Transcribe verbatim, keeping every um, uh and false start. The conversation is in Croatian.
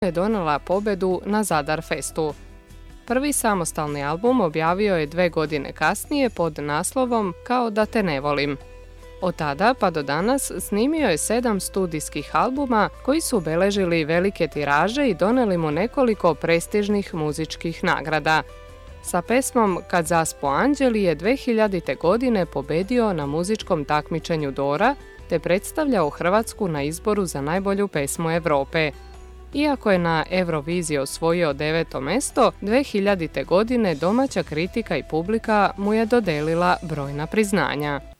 je donela pobedu na Zadar Festu. Prvi samostalni album objavio je dve godine kasnije pod naslovom Kao da te ne volim. Od tada pa do danas snimio je sedam studijskih albuma koji su obeležili velike tiraže i doneli mu nekoliko prestižnih muzičkih nagrada. Sa pesmom Kad zaspu anđeli je dve hiljadite. godine pobedio na muzičkom takmičenju Dora te predstavljao Hrvatsku na izboru za najbolju pesmu Europe. Iako je na Euroviziji osvojio deveto mesto, dve hiljadite. godine domaća kritika i publika mu je dodelila brojna priznanja.